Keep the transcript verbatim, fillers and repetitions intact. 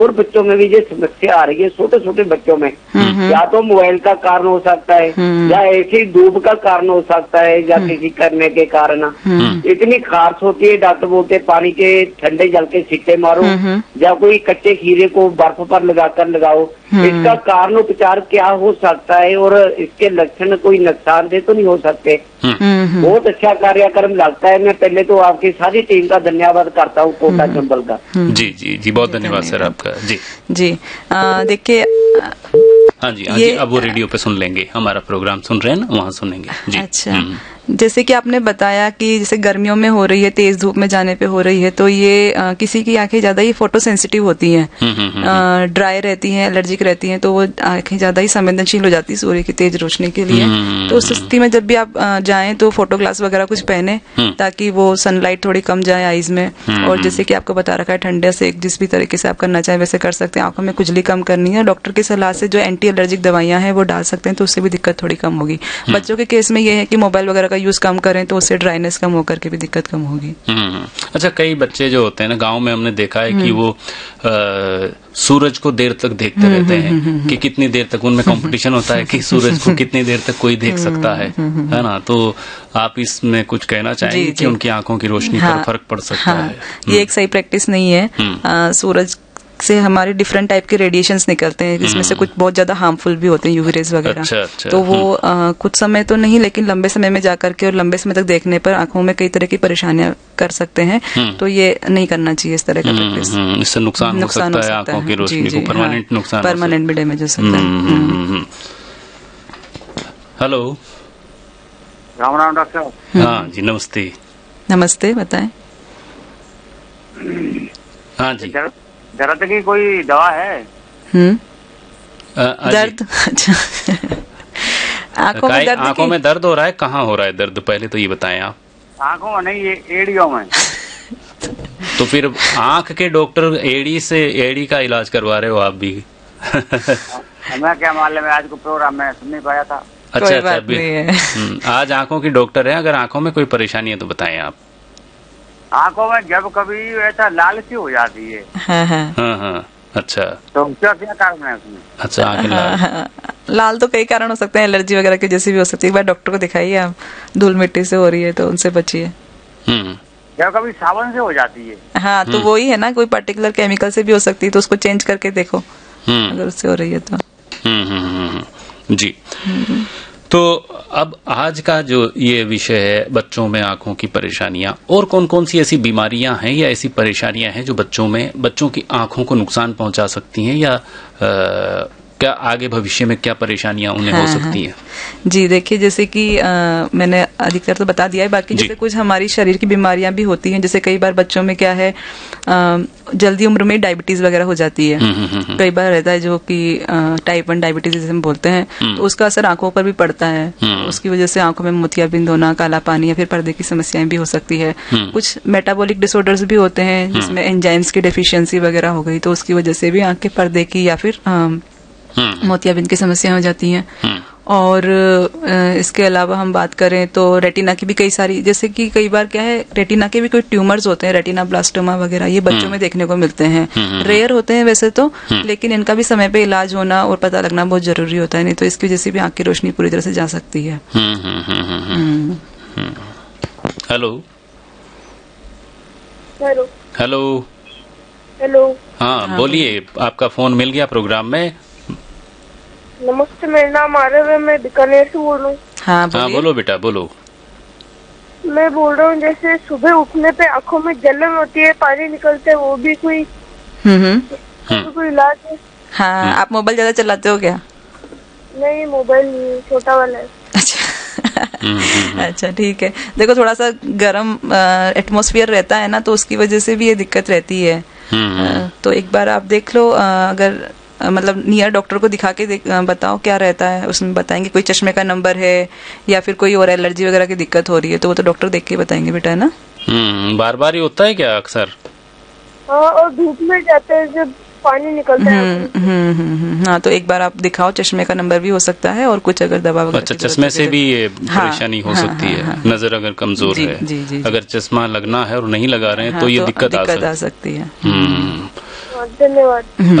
और बच्चों में भी ये समस्या आ रही है, छोटे छोटे बच्चों में। या तो मोबाइल का कारण हो सकता है, या ऐसी धूप का कारण हो सकता है, या किसी करने के कारण इतनी खारिश होती है। डॉक्टर बोलते हैं पानी के ठंडे जल के छिट्टे मारो, या कोई कच्चे खीरे को बर्फ पर लगाकर लगाओ। इसका कारण उपचार क्या हो सकता है, और इसके लक्षण कोई नुकसानदेह तो नहीं हो सकते? बहुत अच्छा कार्यक्रम लगता है। मैं पहले तो आपकी सारी टीम का धन्यवाद करता हूँ, कोटा चंबल का। जी जी जी, बहुत धन्यवाद सर आपका। जी जी, देखिए हाँ जी हाँ जी, अब वो रेडियो पे सुन लेंगे, हमारा प्रोग्राम सुन रहे हैं ना, वहाँ सुनेंगे जी। अच्छा, जैसे कि आपने बताया कि जैसे गर्मियों में हो रही है, तेज धूप में जाने पे हो रही है, तो ये आ, किसी की आंखें ज्यादा ही फोटो सेंसिटिव होती हैं, ड्राई रहती हैं, एलर्जिक रहती हैं, तो वो आंखें ज्यादा ही संवेदनशील हो जाती है सूर्य की तेज रोशनी के लिए। तो उस स्थिति में जब भी आप जाएं तो फोटो ग्लास वगैरह कुछ पहने, ताकि वो सनलाइट थोड़ी कम जाए आईज में। और जैसे कि आपको बता रखा है, ठंडे से जिस भी तरीके से आप करना चाहें वैसे कर सकते हैं। आंखों में खुजली कम करनी है, डॉक्टर की सलाह से जो एंटी एलर्जिक दवाइयां हैं वो डाल सकते हैं, तो उससे भी दिक्कत थोड़ी कम होगी। बच्चों के केस में ये है कि मोबाइल वगैरह का यूज कम करें तो उससे ड्राइनेस कम होकर के भी दिक्कत कम होगी। अच्छा, कई बच्चे जो होते हैं ना, गांव में हमने देखा है कि वो आ, सूरज को देर तक देखते रहते हैं कि कितनी देर तक, उनमें कंपटीशन होता है कि सूरज को कितनी देर तक कोई देख सकता है, है ना? तो आप इसमें कुछ कहना चाहेंगे कि उनकी आंखों की रोशनी पर फर्क पड़ सकता है? ये एक सही प्रैक्टिस नहीं है। सूरज से हमारे डिफरेंट टाइप के रेडिएशंस निकलते हैं, जिसमें से कुछ बहुत ज्यादा हार्मफुल भी होते हैं, यूवी रेज वगैरह। अच्छा, अच्छा, तो वो आ, कुछ समय तो नहीं, लेकिन लंबे समय में जाकर के और लंबे समय तक देखने पर आंखों में कई तरह की परेशानियां कर सकते हैं। तो ये नहीं करना चाहिए इस तरह का प्रैक्टिस। इससे नुकसान, नुकसान हो सकता है आंखों की रोशनी को, परमानेंट नुकसान, परमानेंट भी डैमेज हो सकता है। हेलो, राम राम डॉक्टर साहब। हाँ जी, नमस्ते। नमस्ते, बताएं। हाँ जी, दर्द की कोई दवा है? हम्म दर्द? अच्छा, आंखों में दर्द, आंखों में दर्द हो रहा है? कहाँ हो रहा है दर्द, पहले तो ये बताएं आप। आंखों में नहीं, ये एड़ियों में। तो फिर आंख के डॉक्टर एड़ी से, एड़ी का इलाज करवा रहे हो आप भी? मैं क्या मालूम है, आज को प्रोग्राम में सुन नहीं पाया था। अच्छा अच्छा, अभी आज आंखों की डॉक्टर है, अगर आंखों में कोई परेशानी है तो बताएं आप। आंखों में जब कभी ऐसा लाल सी हो जाती है। हाँ हाँ हाँ हाँ, अच्छा, तो क्या क्या कारण है उसमें? अच्छा, आंखें लाल। हाँ, लाल तो कई कारण हो सकते हैं, एलर्जी वगैरह के जैसे भी हो सकती है। एक बार डॉक्टर को दिखाइए आप, धूल मिट्टी से हो रही है तो उनसे बचिए। जब कभी साबुन से हो जाती है। हाँ, तो वही है ना, कोई पर्टिकुलर केमिकल से भी हो सकती है, तो उसको चेंज करके देखो अगर उससे हो रही है तो। जी, तो अब आज का जो ये विषय है, बच्चों में आंखों की परेशानियां, और कौन कौन सी ऐसी बीमारियां हैं या ऐसी परेशानियां हैं जो बच्चों में, बच्चों की आंखों को नुकसान पहुंचा सकती हैं, या आ, क्या आगे भविष्य में क्या परेशानियां उन्हें हाँ, हो सकती हैं? जी, देखिए, जैसे कि आ, मैंने अधिकतर तो बता दिया है, बाकी जैसे कुछ हमारी शरीर की बीमारियां भी होती हैं। जैसे कई बार बच्चों में क्या है, आ, जल्दी उम्र में डायबिटीज वगैरह हो जाती है। कई बार रहता है जो कि टाइप वन डायबिटीज जिसे हम बोलते हैं, तो उसका असर आंखों पर भी पड़ता है। उसकी वजह से आंखों में मोतियाबिंद होना, काला पानी, या फिर पर्दे की समस्याएं भी हो सकती है। कुछ मेटाबॉलिक डिसऑर्डर्स भी होते हैं, जिसमें एंजाइम्स की डेफिशिएंसी वगैरह हो गई, तो उसकी वजह से भी आंख के पर्दे की या फिर मोतियाबिंद की समस्या हो जाती है। और इसके अलावा हम बात करें तो रेटिना की भी कई सारी, जैसे कि कई बार क्या है, रेटिना के भी कोई ट्यूमर्स होते हैं, रेटिना ब्लास्टोमा वगैरह, ये बच्चों में देखने को मिलते हैं। रेयर होते हैं वैसे तो, लेकिन इनका भी समय पे इलाज होना और पता लगना बहुत जरूरी होता है, नहीं तो इसकी वजह से भी आंख की रोशनी पूरी तरह से जा सकती है। हेलो हेलो हेलो हेलो हाँ, बोलिए, आपका फोन मिल गया प्रोग्राम में। नमस्ते, मेरा नाम आरव है, मैं बीकानेर से बोल रहा हूँ। हाँ, हाँ, बोलो बेटा, बोलो। मैं बोल रहा हूँ, जैसे सुबह उठने पे आंखों में जलन होती है, पानी निकलते है, वो भी कोई कोई इलाज है? हाँ, आप मोबाइल ज्यादा चलाते हो क्या? नहीं, मोबाइल छोटा वाला है। अच्छा अच्छा, ठीक है। देखो, थोड़ा सा गर्म एटमॉस्फेयर रहता है ना, तो उसकी वजह से भी ये दिक्कत रहती है। तो एक बार आप देख लो, अगर मतलब नियर डॉक्टर को दिखा के बताओ क्या रहता है, उसमें बताएंगे कोई चश्मे का नंबर है या फिर कोई और एलर्जी वगैरह की दिक्कत हो रही है, तो वो तो डॉक्टर देख के बताएंगे बेटा, है ना। हम्म बार बार ही होता है क्या अक्सर? हाँ, और धूप में जाते हैं जब पानी निकलता है। हम्म हम्म हाँ, तो एक बार आप दिखाओ, चश्मे का नंबर भी हो सकता है, और कुछ अगर दवा वगैरह। अच्छा, चश्मे से भी ये परेशानी हो सकती है, नजर अगर कमजोर है, अगर चश्मा लगना है और नहीं लगा रहे हैं तो ये दिक्कत आ सकती है। धन्यवाद।